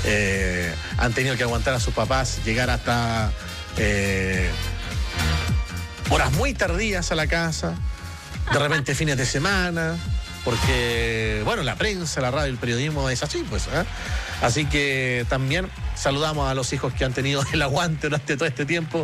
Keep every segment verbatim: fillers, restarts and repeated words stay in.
eh, han tenido que aguantar a sus papás, llegar hasta eh, horas muy tardías a la casa, de repente fines de semana, porque, bueno, la prensa, la radio, el periodismo es así, pues, ¿eh? Así que también saludamos a los hijos que han tenido el aguante durante todo este tiempo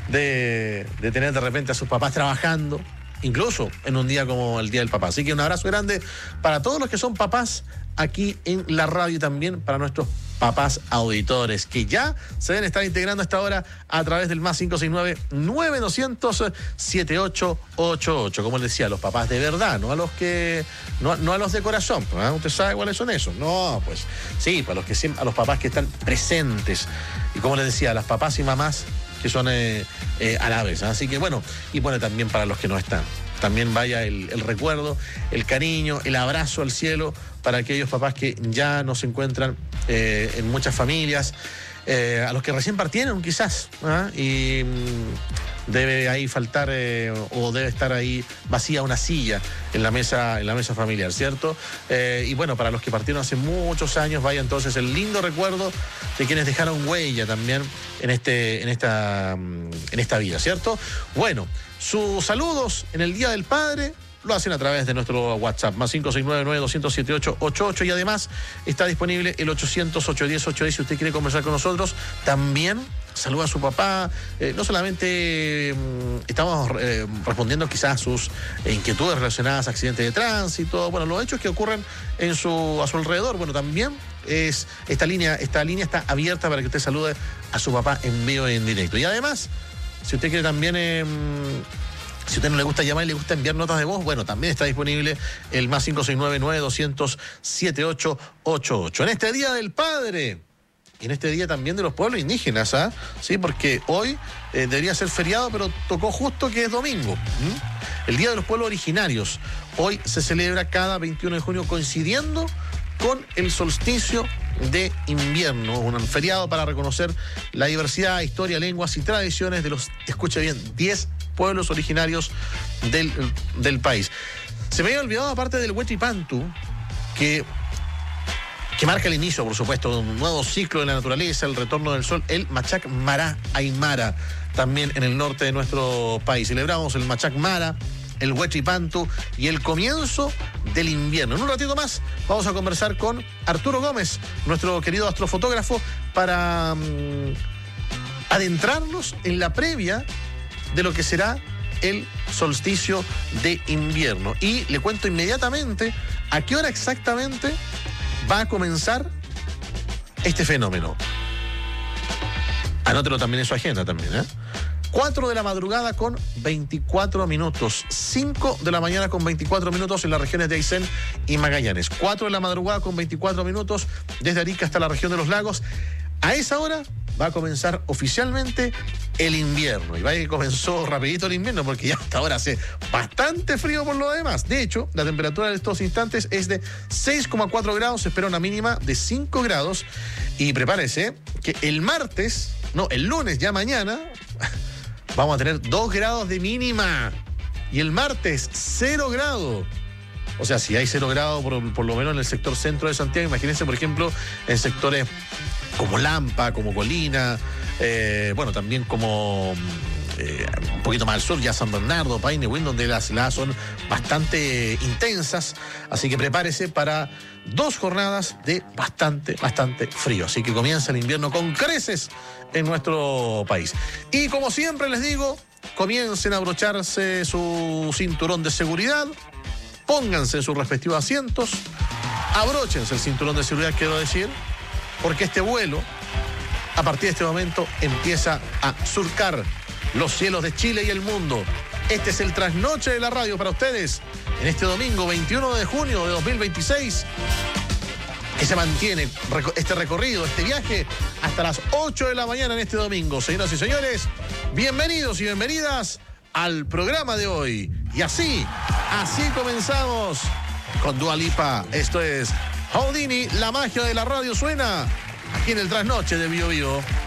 de, de tener de repente a sus papás trabajando, incluso en un día como el Día del Papá. Así que un abrazo grande para todos los que son papás aquí en la radio y también para nuestros papás auditores, que ya se deben estar integrando a esta hora a través del más cinco seis nueve, nueve dos cero cero, siete ocho ocho ocho. Como les decía, los papás de verdad, no a los que, no, no a los de corazón, ¿eh? ¿Usted sabe cuáles son esos? No, pues sí, para los que a los papás que están presentes. Y como les decía, las papás y mamás que son eh, eh, a la vez. ¿eh? Así que bueno, y bueno, también para los que no están. También vaya el, el recuerdo, el cariño, el abrazo al cielo para aquellos papás que ya no se encuentran eh, en muchas familias, eh, a los que recién partieron quizás, ¿eh? y mmm, debe ahí faltar eh, o debe estar ahí vacía una silla en la mesa, en la mesa familiar, ¿cierto? Eh, y bueno, para los que partieron hace muchos años, vaya entonces el lindo recuerdo de quienes dejaron huella también en, este, en, esta, en esta vida, ¿cierto? Bueno, sus saludos en el Día del Padre lo hacen a través de nuestro WhatsApp, más cinco seis nueve, nueve dos cero cero, siete ocho ocho ocho, y además está disponible el ochocientos, ochocientos diez, ochocientos diez si usted quiere conversar con nosotros. También saluda a su papá. Eh, no solamente eh, estamos eh, respondiendo quizás a sus inquietudes relacionadas a accidentes de tránsito, bueno, los hechos que ocurren en su, a su alrededor. Bueno, también es esta línea, esta línea está abierta para que usted salude a su papá en vivo y en directo. Y además, si usted quiere también... Eh, Si a usted no le gusta llamar y le gusta enviar notas de voz, bueno, también está disponible el más cinco seis nueve, nueve dos cero cero, siete ocho ocho ocho. En este Día del Padre, y en este día también de los pueblos indígenas, ¿ah? ¿eh? Sí, porque hoy eh, debería ser feriado, pero tocó justo que es domingo. ¿Mm? El Día de los Pueblos Originarios. Hoy se celebra cada veintiuno de junio, coincidiendo con el solsticio de invierno, un feriado para reconocer la diversidad, historia, lenguas y tradiciones de los, escuche bien, diez pueblos originarios del, del país. Se me había olvidado, aparte del Huetripantu, que, que marca el inicio, por supuesto, de un nuevo ciclo de la naturaleza, el retorno del sol, el Machac Mara Aymara, también en el norte de nuestro país. Celebramos el Machac Mara, el Huetripantu y el comienzo del invierno. En un ratito más vamos a conversar con Arturo Gómez, nuestro querido astrofotógrafo, para um, adentrarnos en la previa de lo que será el solsticio de invierno. Y le cuento inmediatamente a qué hora exactamente va a comenzar este fenómeno. Anótelo también en su agenda también, ¿eh? cuatro de la madrugada con veinticuatro minutos. cinco de la mañana con veinticuatro minutos en las regiones de Aysén y Magallanes. cuatro de la madrugada con veinticuatro minutos desde Arica hasta la región de los lagos. A esa hora va a comenzar oficialmente el invierno. Y vaya que comenzó rapidito el invierno, porque ya hasta ahora hace bastante frío por lo demás. De hecho, la temperatura de estos instantes es de seis coma cuatro grados, se espera una mínima de cinco grados. Y prepárese que el martes, no, el lunes, ya mañana, vamos a tener dos grados de mínima. Y el martes, cero grados. O sea, si hay cero grados, por, por lo menos en el sector centro de Santiago, imagínense, por ejemplo, en sectores como Lampa, como Colina, eh, bueno, también como eh, un poquito más al sur, ya San Bernardo, Painehuín, donde las heladas son bastante intensas. Así que prepárese para dos jornadas de bastante, bastante frío. Así que comienza el invierno con creces en nuestro país. Y como siempre les digo, comiencen a abrocharse su cinturón de seguridad, pónganse en sus respectivos asientos, abróchense el cinturón de seguridad, quiero decir, porque este vuelo, a partir de este momento, empieza a surcar los cielos de Chile y el mundo. Este es el trasnoche de la radio para ustedes en este domingo veintiuno de junio de dos mil veintiséis, que se mantiene este recorrido, este viaje, hasta las ocho de la mañana en este domingo. Señoras y señores, bienvenidos y bienvenidas al programa de hoy. Y así, así comenzamos con Dua Lipa. Esto es Houdini, la magia de la radio suena aquí en el trasnoche de Bio Bio.